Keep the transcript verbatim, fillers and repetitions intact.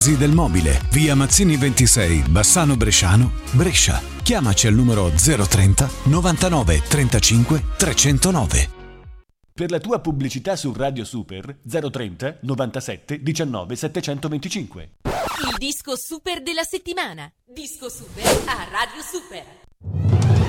del mobile, via Mazzini ventisei, Bassano Bresciano, Brescia. Chiamaci al numero zero trenta novantanove trentacinque trecentonove. Per la tua pubblicità su Radio Super zero trenta novantasette diciannove settecentoventicinque. Il disco super della settimana. Disco super a Radio Super.